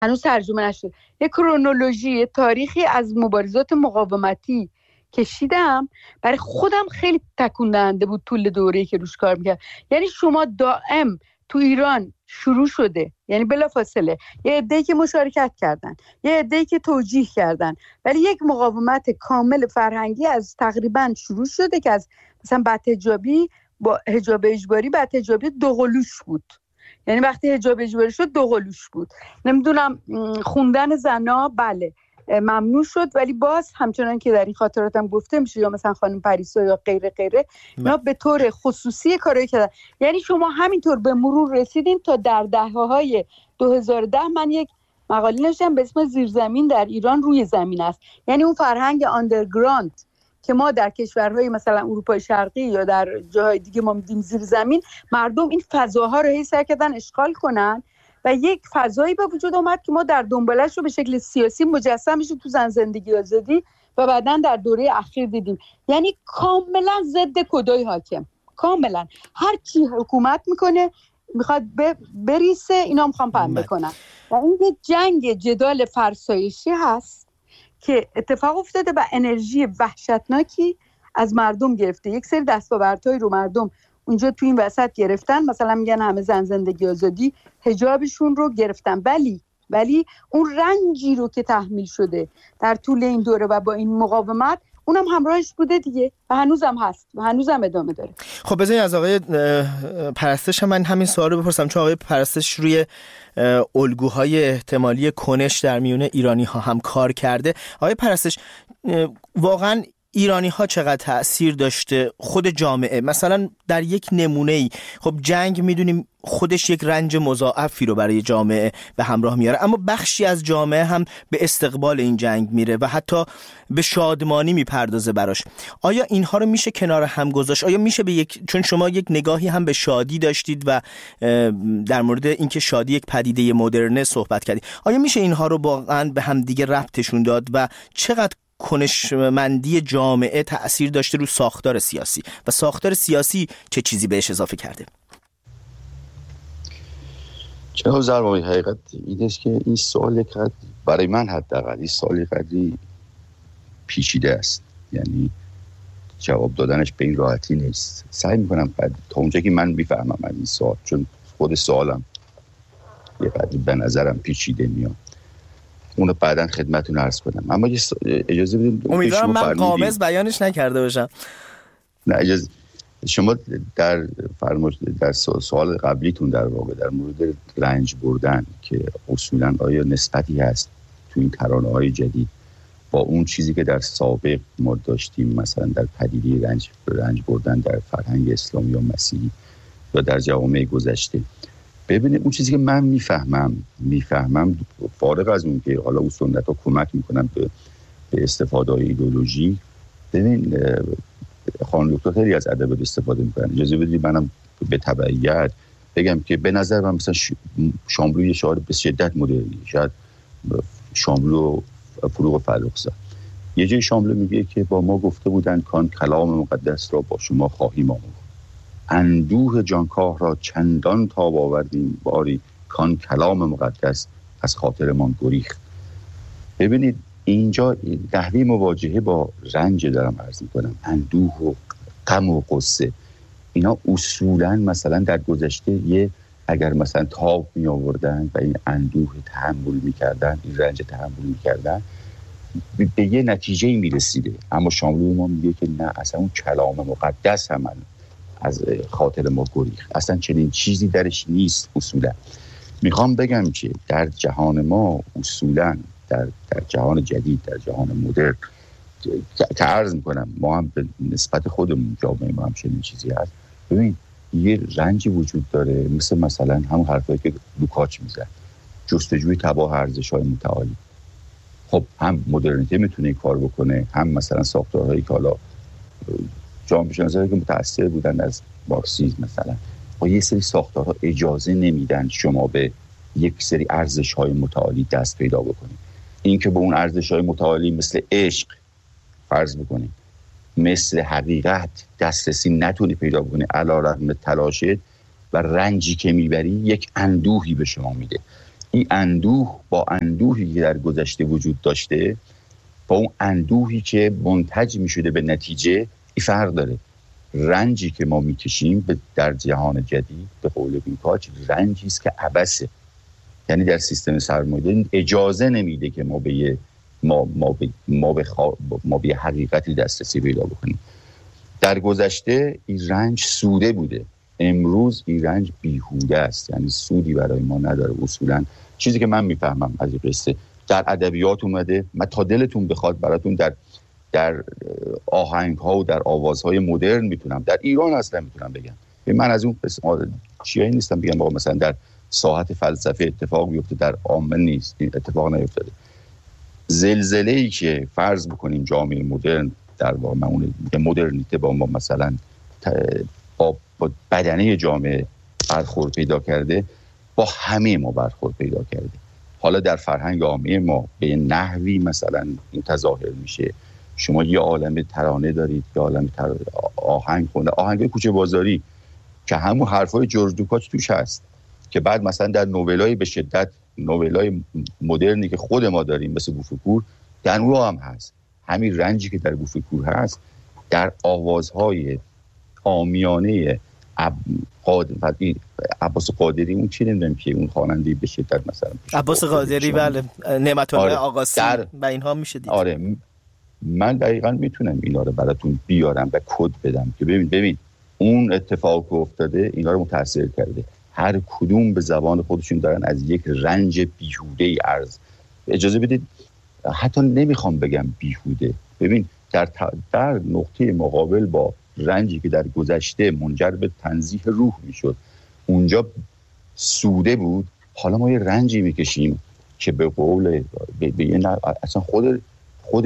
هنوز ترجمه نشد. یه کرونولوژی تاریخی از مبارزات مقاومتی کشیدم برای خودم، خیلی تکون دهنده بود طول دوره‌ای که روش کار می‌کردم. یعنی شما دائم تو ایران شروع شده، یعنی بلافاصله یه عده‌ای که مشارکت کردن، یه عده‌ای که توجیه کردن، ولی یک مقاومت کامل فرهنگی از تقریبا شروع شده که از مثلا بدحجابی با حجاب اجباری، بدحجابی دوقلوش بود، یعنی وقتی حجاب اجباری شد دوقلوش بود. نمیدونم خوندن زنا بله ممنوع شد، ولی باز همچنان که در این خاطراتم گفته میشه، یا مثلا خانم پریسا یا غیره اینا به طور خصوصی کارایی کردن. یعنی شما همینطور به مرور رسیدیم تا در دهه‌های 2010 من یک مقاله نوشتم به اسم زیرزمین در ایران روی زمین است. یعنی اون فرهنگ آندرگراند که ما در کشورهای مثلا اروپای شرقی یا در جاهای دیگه ما می‌دیم زیر زمین، مردم این فضاها رو هی سعی کردن اشغال کنن و یک فضایی به وجود اومد که ما در دنبالش رو به شکل سیاسی مجسم میشه تو زن زندگی آزادی و بعداً در دوره اخیر دیدیم. یعنی کاملا ضد کدای حاکم، کاملا هر کی حکومت میکنه میخواد بریسه، اینا میخوان پنبه کنن و این یه جنگ جدال فرسایشی هست که اتفاق افتاده و انرژی وحشتناکی از مردم گرفته. یک سری دستاوردهای رو مردم اونجا تو این وسط گرفتن، مثلا میگن همه زن زندگی آزادی حجابشون رو گرفتن، ولی اون رنجی رو که تحمیل شده در طول این دوره و با این مقاومت اونم همراهش بوده دیگه و هنوزم هست و هنوزم ادامه داره. خب بذارید از آقای پرستش من همین سوال رو بپرسم، چون آقای پرستش روی الگوهای احتمالی کنش در میون ایرانی ها هم کار کرده. آقای پرستش، واقعا ایرانی ها چقدر تأثیر داشته خود جامعه؟ مثلا در یک نمونه‌ای، خب جنگ میدونیم خودش یک رنج مضاعفی رو برای جامعه به همراه میاره، اما بخشی از جامعه هم به استقبال این جنگ میره و حتی به شادمانی میپردازه براش. آیا اینها رو میشه کنار هم گذاشت؟ آیا میشه به چون شما یک نگاهی هم به شادی داشتید و در مورد اینکه شادی یک پدیده مدرنه صحبت کردید، آیا میشه اینها رو واقعا به هم دیگه ربطشون داد و چقدر کنشمندی جامعه تأثیر داشته رو ساختار سیاسی و ساختار سیاسی چه چیزی بهش اضافه کرده؟ جناب زرمایی، حقیقت این است که این سوال برای من حداقل این سوال قدری پیچیده است، یعنی جواب دادنش به این راحتی نیست. سعی میکنم تا اونجا که من میفهمم این سوال، چون خود سوالم یه قدری به نظرم پیچیده میاد، اونو بعداً خدمتتون عرض کنم. اما اجازه بدید، امیدوارم من قامز بیانش نکرده باشم. نه اجازه، شما در سوال قبلیتون در واقع در مورد رنج بردن که اصولاً آیا نسبتی هست تو این ترانه‌های جدید با اون چیزی که در سابق ما داشتیم، مثلا در پدیده رنج بردن در فرهنگ اسلامی یا مسیحی یا در جوامع گذشته. ببینید اون چیزی که من میفهمم فارغ از اون که حالا اون سنت‌ها کمک میکنن به استفاده های ایدئولوژی، ببین خانم دکتر خیلی از ادبیات استفاده میکنن. اجازه بدید منم به تبعیت بگم که به نظر من مثلا شاملو یه شاعر به شدت مدرنی، شاید شاملو فروغ فرخزاد، یه جای شاملو میگه که با ما گفته بودن کان کلام مقدس را با شما خواهیم آموخت، اندوه جانکاه را چندان تاب آوردیم باری کان کلام مقدس از خاطرمان گریخت. ببینید اینجا نحوه مواجهه با رنج دارم عرض میکنم، اندوه و غم و غصه، اینا اصولا مثلا در گذشته اگر مثلا تاب می آوردن و این اندوه تحمل میکردن، این رنج تحمل میکردن، به یه نتیجه می رسیده. اما شاملو ما میگه که نه، اصلا اون کلام مقدس هم از خاطر ما گریخت، اصلا چنین چیزی درش نیست. اصولا میخوام بگم که در جهان ما اصولا در جهان جدید، در جهان مدرن که عرض میکنم ما هم به نسبت خودمون جامعه ما هم چنین چیزی هست. ببین یه رنجی وجود داره، مثلا همون حرفایی که لوکاچ میزد، جستجوی تباه ارزش‌های متعالی. خب هم مدرنیته میتونه این کار بکنه، هم مثلا ساختارهایی که حالا جامعه شناسایی که متأثر بودن از مارکسیسم مثلا با یه سری ساختارها اجازه نمیدن شما به یک سری ارزش‌های متعالی دست پیدا بکنید. این که به اون ارزش‌های متعالی مثل عشق فرض بکنید، مثل حقیقت دسترسی نتونی پیدا بکنی، علی‌رغم تلاشت و رنجی که میبری یک اندوهی به شما میده. این اندوه با اندوهی که در گذشته وجود داشته، با اون اندوهی که منتج می شده به نتیجه، این فرق داره. رنجی که ما میکشیم در جهان جدید به قول بیکاچ رنجی است که عبثه. یعنی در سیستم سرمایه‌داری اجازه نمیده که ما به حقیقتی دسترسی پیدا بکنیم. در گذشته این رنج سوده بوده، امروز این رنج بیهوده است، یعنی سودی برای ما نداره. اصولا چیزی که من میفهمم از این قصه در ادبیات اومده، من تا دلتون بخواد براتون در آهنگ ها و در آوازهای مدرن میتونم، در ایران اصلا میتونم بگم. من از اون چیایی نیستم بگم آقا مثلا در ساحت فلسفه اتفاق بیفته، در عامه نیست، این اتفاق نیفتاده. زلزله‌ای که فرض بکنیم جامعه مدرن در واقع اون مدرنیته با ما مثلا با بدنه جامعه برخورد پیدا کرده، با همه ما برخورد پیدا کرده. حالا در فرهنگ عامه ما به نحوی مثلا این تظاهر میشه. شما یه عالم ترانه دارید، یه عالم آهنگ خونده، آهنگ کوچه بازاری که همون حرفای جورج لوکاچ توش هست، که بعد مثلا در نوولای به شدت نوولای مدرنی که خود ما داریم مثل بوفکور، در اون هم هست. همین رنجی که در بوفکور هست در آوازهای عامیانه عباس قادری، اون چی نمیدونم که اون خواننده به شدت مثلا عباس قادری، بله، نعمت الله آقاسی و اینها میشه دید. آره من دقیقاً میتونم اینا رو براتون بیارم و کد بدم که ببین اون اتفاق که افتاده اینا رو متاثر کرده. هر کدوم به زبان خودشون دارن از یک رنج بیهوده عرض. اجازه بدید حتی نمیخوام بگم بیهوده. ببین در نقطه مقابل با رنجی که در گذشته منجر به تنزیه روح میشد، اونجا سوده بود، حالا ما یه رنجی میکشیم که به قول اصلا خود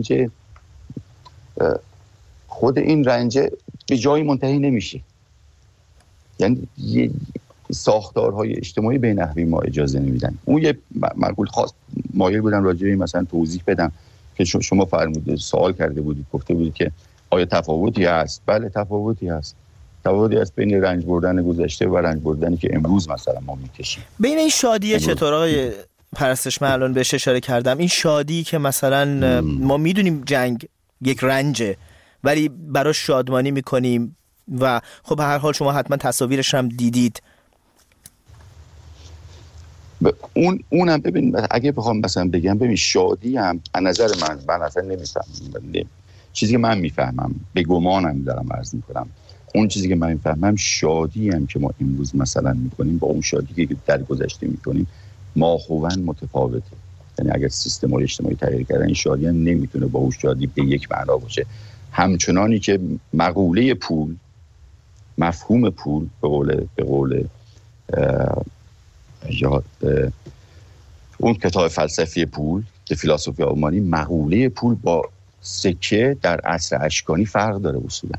این رنج به جایی منتهی نمیشه. یعنی یه ساختارهای اجتماعی به نحوی ما اجازه نمیدن. اون یه مقول خاص مایل بودم راجع به این مثلا توضیح بدم که شما فرمودید، سوال کرده بودید، گفته بودید که آیا تفاوتی هست؟ بله تفاوتی هست. تفاوتی هست بین رنج بردن گذشته و رنج بردنی که امروز مثلا ما میکشیم. بین این شادیه چطور آقای پرستش؟ من الان بهش اشاره کردم، این شادی که مثلا ما میدونیم جنگ یک رنجه ولی براش شادمانی میکنیم و خب به هر حال شما حتما تصاویرش هم دیدید. اونم ببین اگه بخوام مثلا بگم، ببین شادی هم از نظر من اصلا نمیفهمم. چیزی که من میفهمم به گمانم دارم عرض میکنم، اون چیزی که من میفهمم شادی هم که ما امروز مثلا میکنیم با اون شادی که در گذشته میکنیم ماهوً متفاوته. یعنی اگر سیستم اجتماعی تغییر کردن این شادی هم نمیتونه با اون شادی به یک معنا باشه. همچنانی که مقوله پول، مفهوم پول به قول اون کتاب فلسفی پول که فیلسوفی آلمانی، مقوله پول با سکه در عصر اشکانی فرق داره اصولا.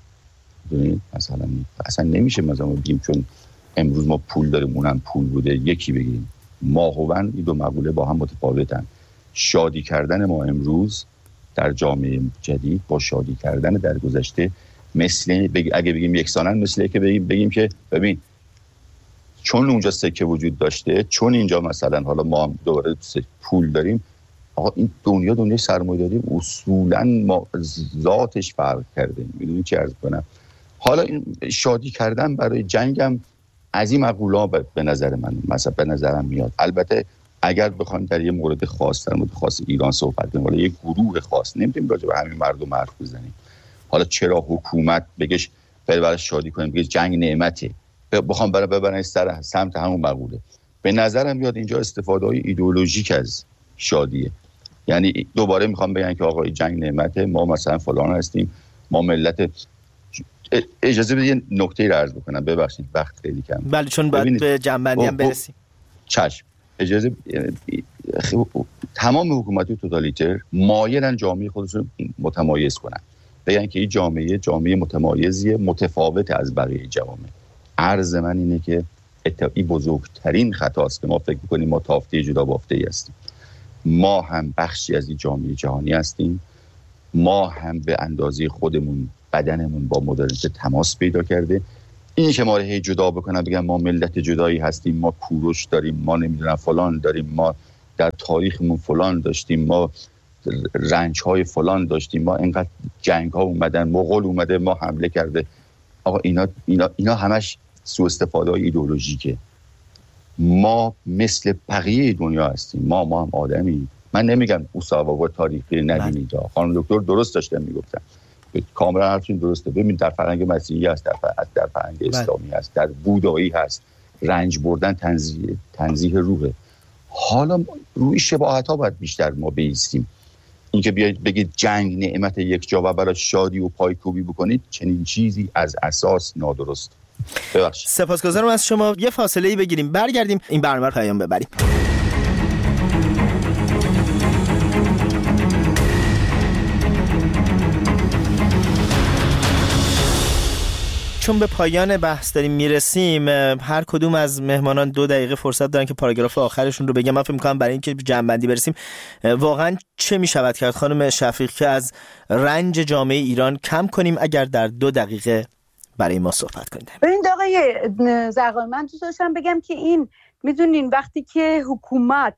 اصلا نمیشه مثلا بگیم چون امروز ما پول داریم اونم پول بوده یکی بگیم. ماهوً این دو مقوله با هم متفاوتن. شادی کردن ما امروز در جامعه جدید با شادی کردن در گذشته مثل اگه بگیم یکسانن، مثل که بگیم که ببین چون اونجا سکه وجود داشته، چون اینجا مثلا حالا ما هم دوباره پول داریم، آقا این دنیای سرمایه‌داری اصولاً ما ذاتش فرق کرده. میدونی چی عرض کنم؟ حالا این شادی کردن برای جنگم از این مقوله به نظر من مثلا به نظرم میاد. البته اگر بخوایم در یه مورد خاص، در مورد خاص ایران صحبت کنیم، حالا یه گروه خاص، نمیتونیم راجع به همین مردم حرف بزنیم. حالا چرا حکومت بگش برای شادی کنیم، بگه جنگ نعمته، بخوام ببرن سمت همون مقوله. به نظرم میاد اینجا استفاده‌های ایدئولوژیک از شادیه. یعنی دوباره میخوام بگن که آقا جنگ نعمته، ما مثلا فلان هستیم، ما ملت. اجازه بدید یه نکته رو عرض بکنم، ببخشید وقت خیلی کم. بله چون باید به جنبندی هم برسیم. چشم. اجازه تمام حکومت‌های توتالیتر مایلن جامعه خودشون متمایز کنن، بگن که این جامعه متمایزیه، متفاوت از بقیه جوامع. عرض من اینه که این بزرگترین خطاست که ما فکر کنیم ما تافته جدا بافته‌ای هستیم. ما هم بخشی از این جامعه جهانی هستیم. ما هم به اندازه خودمون بدنمون با مدرنیته تماس پیدا کرده. این که ما رو هی جدا بکنن، بگن ما ملت جدایی هستیم، ما کوروش داریم، ما نمیدونم فلان داریم، ما در تاریخمون فلان داشتیم، ما رنج‌های فلان داشتیم، ما اینقدر جنگ‌ها اومدن، مغول اومده ما حمله کرده. آقا اینا همش سوء استفاده ایدئولوژیکه. ما مثل بقیه دنیا هستیم، ما هم آدمی. من نمیگم اوساوا تاریخی نبینید، خانم دکتر درست داشتن میگفتن، کاملا حرفشون درسته. ببین در فرهنگ مسیحی هست، در فرهنگ اسلامی هست، در بودایی هست، رنج بردن تنزیه روحه. حالا روی شباهت ها باید بیشتر ما بایستیم. اینکه بیاید بگید جنگ نعمت یک جا و برای شادی و پایکوبی بکنید، چنین چیزی از اساس نادرست. ببخشید. سپاسگزارم از شما. یه فاصله ای بگیریم، برگردیم این برنامه رو پیام ببریم. چون به پایان بحث داریم میرسیم، هر کدوم از مهمانان 2 دقیقه فرصت دارن که پاراگراف آخرشون رو بگم. من فکر می‌کنم برای اینکه جمع‌بندی برسیم، واقعا چه می‌شود کرد خانم شفیق که از رنج جامعه ایران کم کنیم؟ اگر در 2 دقیقه برای ما صحبت کنید. ببینید آقای زرقامی، من دوست داشتم بگم که این میدونین وقتی که حکومت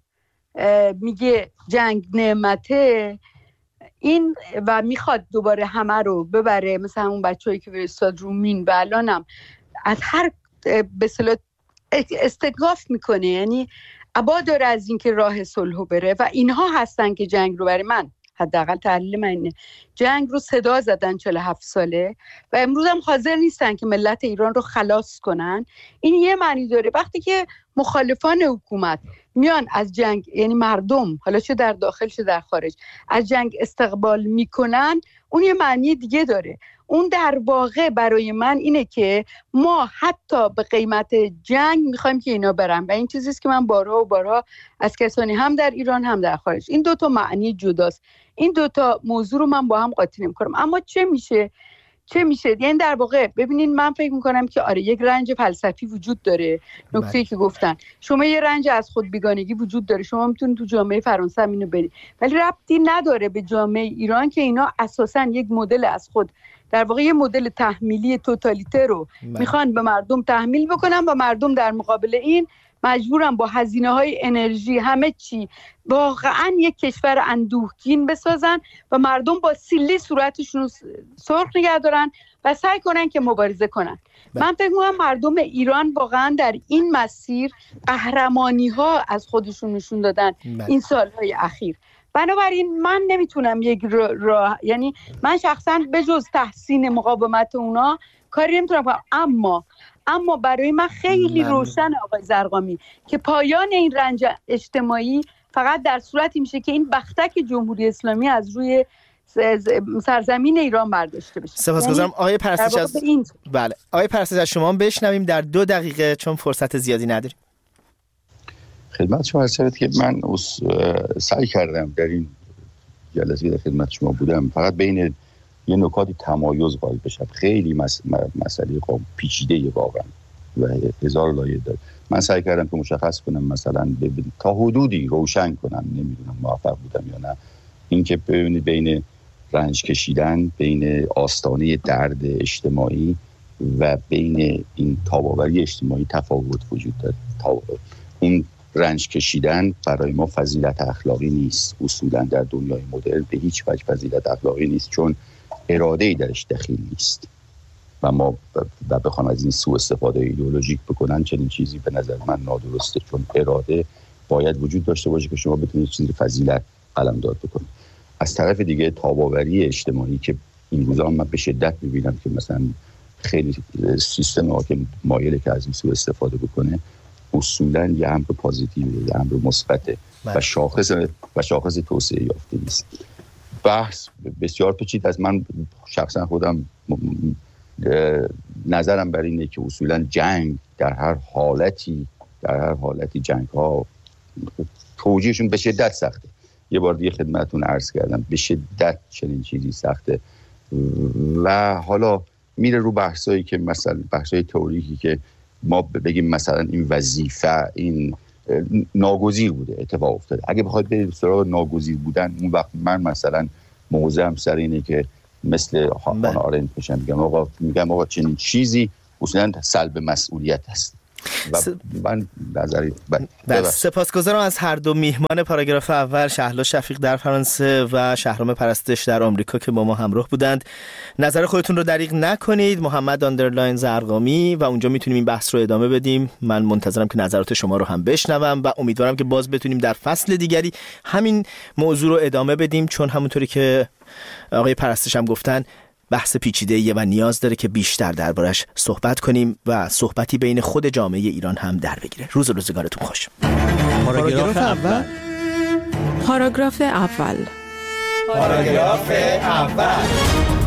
میگه جنگ نعمته این و میخواد دوباره همه رو ببره، مثلا اون بچه‌ای که فرستاد رو مین و الانم از هر به اصطلاح استکاف میکنه، یعنی ابا داره از این که راه صلح بره و اینها هستن که جنگ رو بره. من حداقل تحلیل من اینه، جنگ رو صدا زدن 47 ساله و امروز هم حاضر نیستن که ملت ایران رو خلاص کنن. این یه معنی داره. وقتی که مخالفان حکومت میان از جنگ، یعنی مردم حالا چه در داخل چه در خارج، از جنگ استقبال میکنن، اون یه معنی دیگه داره. اون در واقع برای من اینه که ما حتی به قیمت جنگ میخوایم که اینا برن و این چیزیست که من بارها و بارها از کسانی هم در ایران هم در خارج، این 2 تا معنی جداست. این 2 تا موضوع رو من با هم قاطی نمی‌کنم. اما چه میشه؟ یعنی در واقع ببینین، من فکر میکنم که آره یک رنج فلسفی وجود داره. نکته‌ای که گفتن، شما یه رنج از خود بیگانگی وجود داره، شما میتونید تو جامعه فرانسه هم اینو برید، ولی ربطی نداره به جامعه ایران که اینا اساساً یک مدل از خود، در واقع یه مدل تحمیلی توتالیته رو میخوان به مردم تحمیل بکنن و مردم در مقابل این مجبورن با هزینه‌های انرژی همه چی واقعا یک کشور اندوهگین بسازن و مردم با سیلی صورتشون سرخ نگه دارن و سعی کنن که مبارزه کنن. من فکر می‌کنم مردم ایران واقعا در این مسیر قهرمانی‌ها از خودشون نشون دادن این سال‌های اخیر. بنابراین من نمیتونم یک یعنی من شخصا به جز تحسین مقاومت اونا کاری نمیتونم کنم، اما برای من خیلی روشن آقای زرقامی که پایان این رنج اجتماعی فقط در صورتی میشه که این بختک جمهوری اسلامی از روی سرزمین ایران برداشته بشه. سپاسگزارم. آقای پرستش از بله، آقای پرستش از شما هم بشنویم در 2 دقیقه چون فرصت زیادی نداریم. خدمت شما عرض شود که من سعی کردم در این جلسه در خدمت شما بودم فقط بین یه نکاتی تمایز قائل بشم. خیلی مسئله پیچیده واقعا و هزار لایه داره. من سعی کردم که مشخص کنم، مثلا تا حدودی روشن کنم، نمیدونم موفق بودم یا نه، اینکه ببینید بین رنج کشیدن، بین آستانه درد اجتماعی و بین این تاب‌آوری اجتماعی تفاوت وجود داره. این رنج کشیدن برای ما فضیلت اخلاقی نیست. اصولا در دنیای مدرن به هیچ وجه فضیلت اخلاقی نیست، چون اراده‌ای درش دخیل نیست و ما بخوام از این سوء استفاده ایدئولوژیک بکنن، چنین چیزی به نظر من نادرسته، چون اراده باید وجود داشته باشه که شما بتونید چیزی فضیلت قلمداد بکنید. از طرف دیگه تاب‌آوری اجتماعی که این روزا من به شدت می‌بینم که مثلا خیلی سیستم حاکم مایله که از این سوء استفاده بکنه، اصولاً یه امر پوزیتیوه، یه امر مثبته و شاخص توسعه یافته نیست. بحث بسیار پیچیده است. من شخصا خودم نظرم بر اینه که اصولاً جنگ در هر حالتی جنگ ها توجیهشون به شدت سخته. یه بار دیگه خدمتتون عرض کردم به شدت چنین چیزی سخته و حالا میره رو بحثایی که مثلا بحثای تئوریکی که ما بگیم مثلا این وظیفه این ناگزیر بوده، اتفاق افتاده. اگه بخواید برید سراغ ناگزیر بودن، اون وقت من مثلا موضعم سر اینه که مثل هانا آرنت میشم، میگم آقا چنین چیزی اصولا سلب مسئولیت است. و من نظری سپاسگزارم از هر دو میهمان پاراگراف اول، شهلا شفیق در فرانسه و شهرام پرستش در آمریکا که با ما همراه بودند. نظر خودتون رو دریغ نکنید. محمد آندرلاین زرقامی و اونجا میتونیم این بحث رو ادامه بدیم. من منتظرم که نظرات شما رو هم بشنوم و امیدوارم که باز بتونیم در فصل دیگری همین موضوع رو ادامه بدیم، چون همونطوری که آقای پرستش هم گفتن بحث پیچیده‌ایه و نیاز داره که بیشتر دربارش صحبت کنیم و صحبتی بین خود جامعه ایران هم در بگیره. روز و روزگارتون خوش. پاراگراف اول. پاراگراف اول. پاراگراف اول.